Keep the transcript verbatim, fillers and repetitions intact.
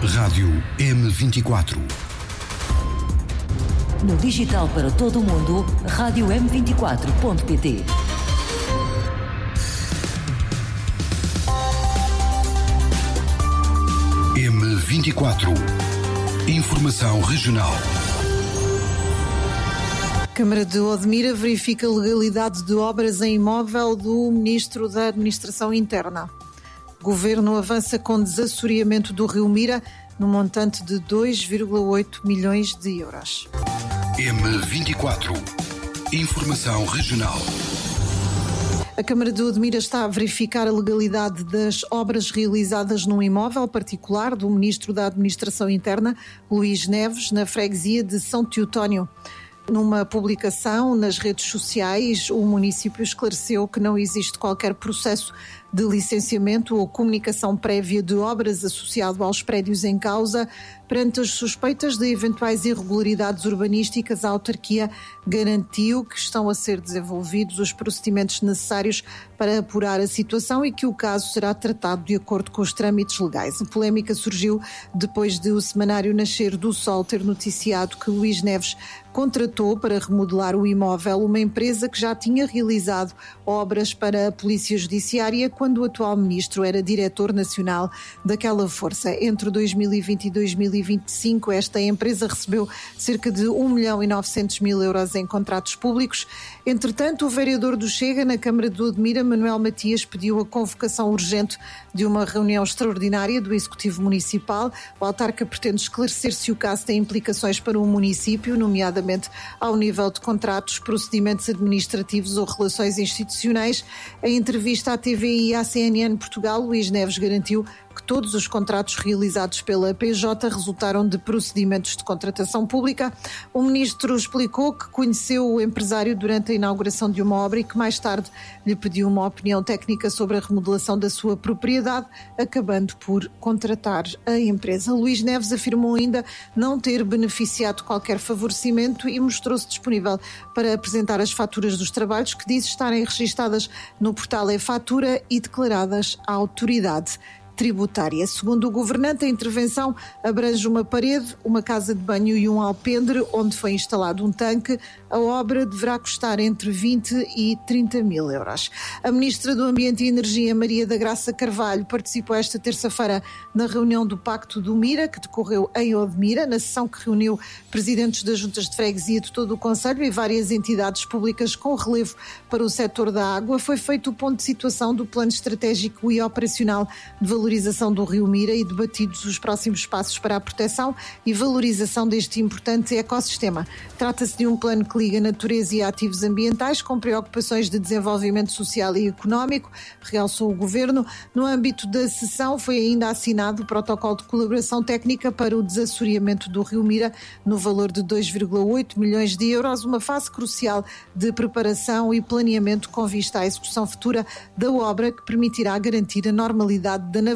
Rádio M vinte e quatro. No digital para todo o mundo, rádio m vinte e quatro ponto pt. M vinte e quatro. Informação regional. Câmara de Odmira verifica a legalidade de obras em imóvel do Ministro da Administração Interna. Governo avança com desassoreamento do Rio Mira no montante de dois vírgula oito milhões de euros. M vinte e quatro. Informação regional. A Câmara de Odmira está a verificar a legalidade das obras realizadas num imóvel particular do Ministro da Administração Interna, Luís Neves, na freguesia de São Teotónio. Numa publicação nas redes sociais, o município esclareceu que não existe qualquer processo de licenciamento ou comunicação prévia de obras associado aos prédios em causa. Perante as suspeitas de eventuais irregularidades urbanísticas, a autarquia garantiu que estão a ser desenvolvidos os procedimentos necessários para apurar a situação e que o caso será tratado de acordo com os trâmites legais. A polémica surgiu depois de o semanário Nascer do Sol ter noticiado que Luís Neves contratou para remodelar o imóvel uma empresa que já tinha realizado obras para a Polícia Judiciária quando o atual ministro era diretor nacional daquela força. Entre dois mil e vinte e dois mil e vinte e cinco, esta empresa recebeu cerca de um milhão e novecentos mil euros em contratos públicos. Entretanto, o vereador do Chega na Câmara de Odmira, Manuel Matias, pediu a convocação urgente de uma reunião extraordinária do Executivo Municipal. O autarca pretende esclarecer se o caso tem implicações para o município, nomeadamente ao nível de contratos, procedimentos administrativos ou relações institucionais. Em entrevista à T V I e à C N N Portugal, Luís Neves garantiu que todos os contratos realizados pela P J resultaram de procedimentos de contratação pública. O ministro explicou que conheceu o empresário durante a inauguração de uma obra e que mais tarde lhe pediu uma opinião técnica sobre a remodelação da sua propriedade, acabando por contratar a empresa. Luís Neves afirmou ainda não ter beneficiado de qualquer favorecimento e mostrou-se disponível para apresentar as faturas dos trabalhos que diz estarem registadas no portal e-Fatura e declaradas à autoridade tributária. Segundo o governante, a intervenção abrange uma parede, uma casa de banho e um alpendre onde foi instalado um tanque. A obra deverá custar entre vinte e trinta mil euros. A Ministra do Ambiente e Energia, Maria da Graça Carvalho, participou esta terça-feira na reunião do Pacto do Mira, que decorreu em Odmira, na sessão que reuniu presidentes das juntas de freguesia de todo o concelho e várias entidades públicas com relevo para o setor da água. Foi feito o ponto de situação do plano estratégico e operacional de valorização do Rio Mira e debatidos os próximos passos para a proteção e valorização deste importante ecossistema. Trata-se de um plano que liga natureza e ativos ambientais com preocupações de desenvolvimento social e económico, realçou o Governo. No âmbito da sessão foi ainda assinado o protocolo de colaboração técnica para o desassoreamento do Rio Mira no valor de dois vírgula oito milhões de euros, uma fase crucial de preparação e planeamento com vista à execução futura da obra que permitirá garantir a normalidade da navegação